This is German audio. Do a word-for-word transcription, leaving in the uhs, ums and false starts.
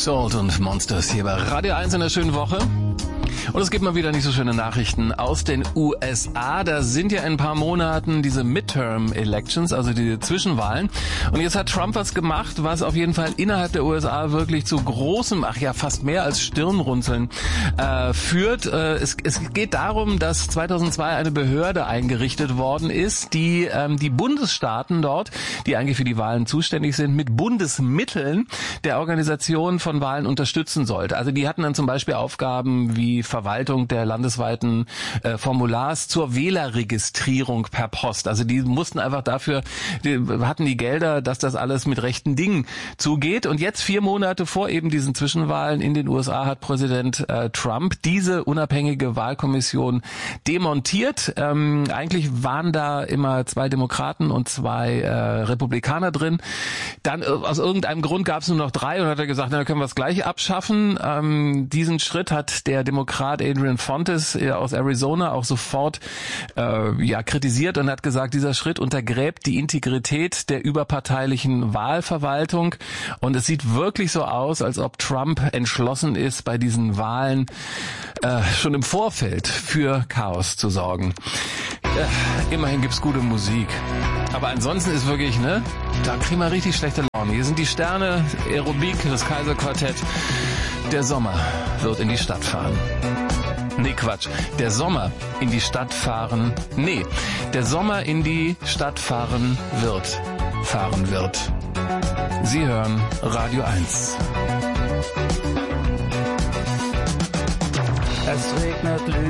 Salt und Monsters hier bei Radio eins in der schönen Woche. Und es gibt mal wieder nicht so schöne Nachrichten aus den U S A. Da sind ja in ein paar Monaten diese Midterm-Elections, also die Zwischenwahlen. Und jetzt hat Trump was gemacht, was auf jeden Fall innerhalb der U S A wirklich zu großem, ach ja, fast mehr als Stirnrunzeln äh, führt. Äh, es, es geht darum, dass zweitausendzwei eine Behörde eingerichtet worden ist, die ähm, die Bundesstaaten dort, die eigentlich für die Wahlen zuständig sind, mit Bundesmitteln der Organisation von Wahlen unterstützen sollte. Also die hatten dann zum Beispiel Aufgaben wie Verwaltung der landesweiten äh, Formulars zur Wählerregistrierung per Post. Also die mussten einfach dafür, die hatten die Gelder, dass das alles mit rechten Dingen zugeht. Und jetzt vier Monate vor eben diesen Zwischenwahlen in den U S A hat Präsident äh, Trump diese unabhängige Wahlkommission demontiert. Ähm, eigentlich waren da immer zwei Demokraten und zwei äh, Republikaner drin. Dann äh, aus irgendeinem Grund gab es nur noch drei und hat er gesagt, na, dann können wir es gleich abschaffen. Ähm, diesen Schritt hat der Demokrat Adrian Fontes aus Arizona auch sofort äh, ja kritisiert und hat gesagt, dieser Schritt untergräbt die Integrität der überparteilichen Wahlverwaltung. Und es sieht wirklich so aus, als ob Trump entschlossen ist, bei diesen Wahlen äh, schon im Vorfeld für Chaos zu sorgen. Äh, immerhin gibt's gute Musik. Aber ansonsten ist wirklich, ne, da kriegen wir richtig schlechte Laune. Hier sind die Sterne, Aerobik, das Kaiserquartett. Der Sommer wird in die Stadt fahren. Nee, Quatsch. Der Sommer in die Stadt fahren. Nee, der Sommer in die Stadt fahren wird. Fahren wird. Sie hören Radio eins. Es regnet Lügen.